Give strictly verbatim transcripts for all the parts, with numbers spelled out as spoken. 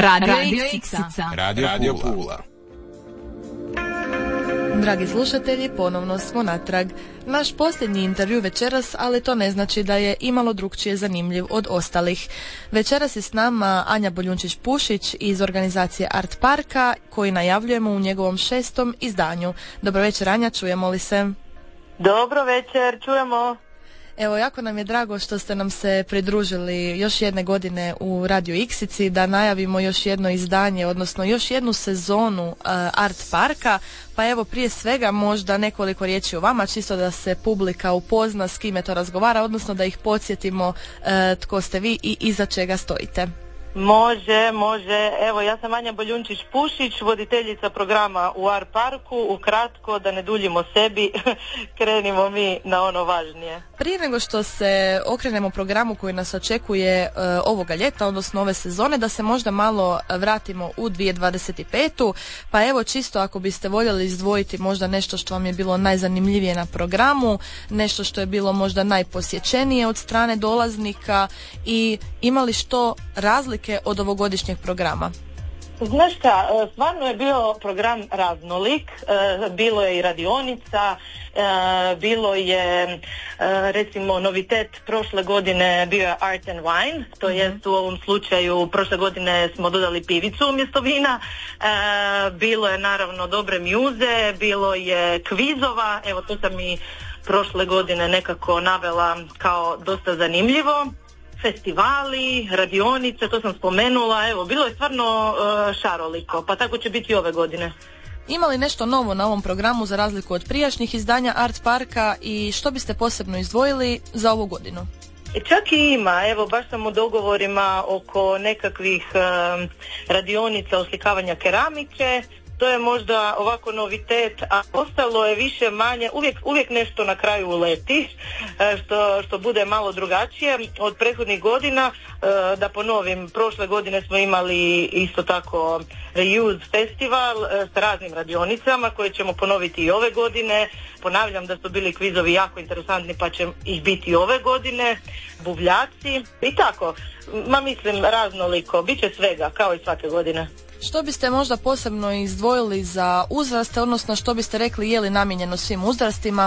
Radio Iksica. Radio, Radio Pula. Dragi slušatelji, ponovno smo natrag. Naš posljednji intervju večeras, ali to ne znači da je imalo drukčije zanimljiv od ostalih. Večeras je s nama Anja Boljunčić-Pušić iz organizacije Art Parka, koji najavljujemo u njegovom šestom izdanju. Dobro večer, Anja, čujemo li se? Dobro večer, čujemo. Evo, jako nam je drago što ste nam se pridružili još jedne godine u Radio Iksici, da najavimo još jedno izdanje, odnosno još jednu sezonu uh, Art Parka. Pa evo, prije svega možda nekoliko riječi o vama, čisto da se publika upozna s kime to razgovara, odnosno da ih podsjetimo uh, tko ste vi i iza čega stojite. Može, može. Evo, ja sam Anja Boljunčić-Pušić, voditeljica programa u Art Parku. Ukratko, da ne duljimo sebi, krenimo mi na ono važnije. Prije nego što se okrenemo programu koji nas očekuje uh, ovoga ljeta, odnosno ove sezone, da se možda malo vratimo u dvije tisuće dvadeset petu. Pa evo, čisto ako biste voljeli izdvojiti možda nešto što vam je bilo najzanimljivije na programu, nešto što je bilo možda najposjećenije od strane dolaznika i imali što razlike od ovogodišnjeg programa? Znaš šta, stvarno je bio program raznolik, bilo je i radionica, bilo je recimo novitet prošle godine bio je Art and Wine, to mm-hmm. jest u ovom slučaju prošle godine smo dodali pivicu umjesto vina, bilo je naravno dobre mjuze, bilo je kvizova, evo to sam i prošle godine nekako navela kao dosta zanimljivo. Festivali, radionice, to sam spomenula, evo, bilo je stvarno uh, šaroliko, pa tako će biti i ove godine. Ima li nešto novo na ovom programu za razliku od prijašnjih izdanja Art Parka i što biste posebno izdvojili za ovu godinu? Čak i ima, evo, baš sam u dogovorima oko nekakvih uh, radionica oslikavanja keramike. To je možda ovako novitet, a ostalo je više manje, uvijek, uvijek nešto na kraju uleti, što, što bude malo drugačije od prethodnih godina. Da ponovim, prošle godine smo imali isto tako Reuse festival s raznim radionicama koje ćemo ponoviti i ove godine. Ponavljam da su bili kvizovi jako interesantni, pa će ih biti i ove godine, buvljaci i tako. Ma mislim raznoliko, bit će svega kao i svake godine. Što biste možda posebno izdvojili za uzraste, odnosno što biste rekli je li namijenjeno svim uzrastima?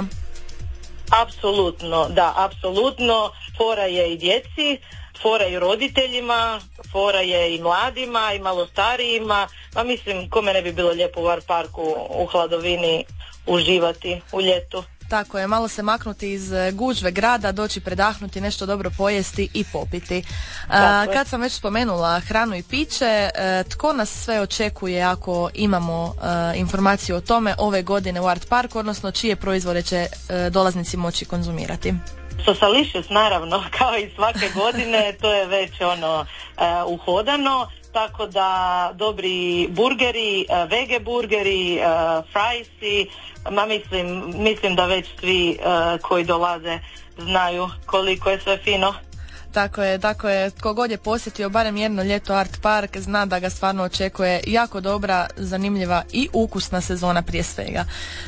Apsolutno, da, apsolutno. Fora je i djeci, fora je i roditeljima, fora je i mladima i malo starijima. Pa mislim, kome ne bi bilo lijepo u Art Parku u hladovini uživati u ljetu. Tako je, malo se maknuti iz gužve grada, doći predahnuti, nešto dobro pojesti i popiti. A, kad sam već spomenula hranu i piće, a, tko nas sve očekuje ako imamo a, informaciju o tome ove godine u Art Parku, odnosno čije proizvode će a, dolaznici moći konzumirati? Sosalicious, naravno, kao i svake godine, to je već ono a, uhodano. Tako da dobri burgeri, vege burgeri, frajsi, ma mislim, mislim da već svi uh, koji dolaze znaju koliko je sve fino. Tako je, tako je, tko god je posjetio barem jedno ljeto Art Park zna da ga stvarno očekuje jako dobra, zanimljiva i ukusna sezona prije svega.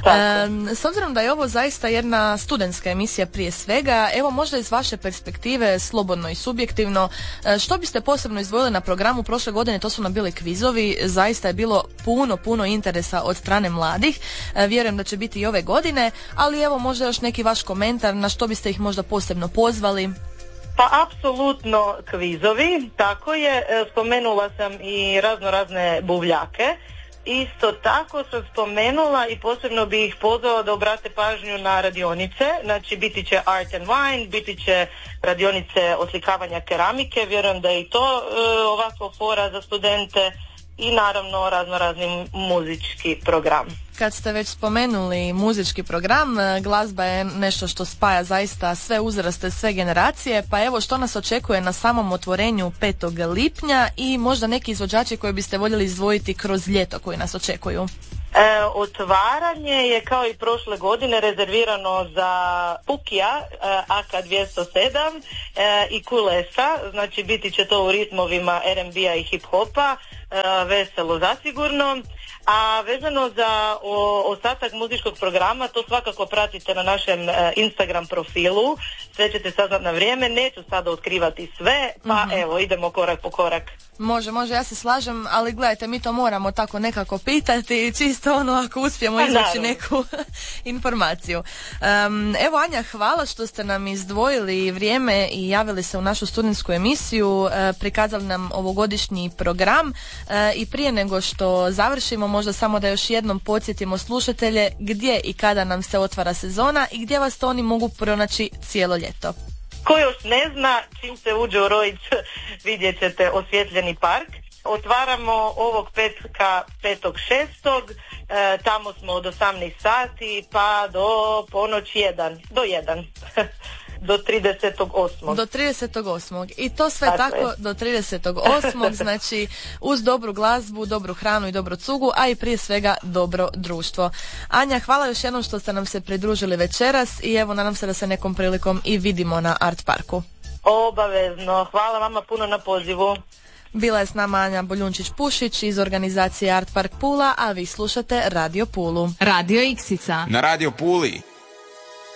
E, s obzirom da je ovo zaista jedna studentska emisija prije svega, evo možda iz vaše perspektive, slobodno i subjektivno, što biste posebno izdvojili na programu prošle godine? To su nam bili kvizovi, zaista je bilo puno, puno interesa od strane mladih, e, vjerujem da će biti i ove godine, ali evo možda još neki vaš komentar na što biste ih možda posebno pozvali? Pa apsolutno kvizovi, tako je, spomenula sam i razno razne buvljake, isto tako sam spomenula i posebno bih ih pozvala da obrate pažnju na radionice, znači biti će Art and Wine, biti će radionice oslikavanja keramike, vjerujem da je i to e, ovako fora za studente i naravno razno razni muzički program. Kad ste već spomenuli muzički program, glazba je nešto što spaja zaista sve uzraste, sve generacije, pa evo što nas očekuje na samom otvorenju petog lipnja i možda neki izvođači koji biste voljeli izdvojiti kroz ljeto koji nas očekuju? E, otvaranje je kao i prošle godine rezervirano za Pukija, e, A K dvjesto sedam e, i Kulesa, znači biti će to u ritmovima R and B-a i hip-hopa, e, veselo zasigurno. A vezano za o, ostatak muzičkog programa, to svakako pratite na našem e, Instagram profilu, sve ćete saznat na vrijeme, neću sada otkrivati sve, pa mm-hmm. evo, idemo korak po korak. Može, može, ja se slažem, ali gledajte, mi to moramo tako nekako pitati, čisto ono ako uspijemo izvući neku informaciju. Um, evo Anja, hvala što ste nam izdvojili vrijeme i javili se u našu studentsku emisiju, uh, prikazali nam ovogodišnji program uh, i prije nego što završimo, možda samo da još jednom podsjetimo slušatelje gdje i kada nam se otvara sezona i gdje vas to oni mogu pronaći cijelo ljeto. Ko još ne zna, čim se uđe u Rojić vidjet ćete osvjetljeni park. Otvaramo ovog petka petog šestog E, tamo smo od osamnaest sati pa do ponoć jedan, do jedan. Do tridesetog osmog Do tridesetog osmog I to sve tako, tako do tridesetog osmog Znači uz dobru glazbu, dobru hranu i dobru cugu, a i prije svega dobro društvo. Anja, hvala još jednom što ste nam se pridružili večeras i evo nadam se da se nekom prilikom i vidimo na Art Parku. Obavezno. Hvala vama puno na pozivu. Bila je s nama Anja Boljunčić-Pušić iz organizacije Art Park Pula, a vi slušate Radio Pulu. Radio Iksica. Na Radio Puli.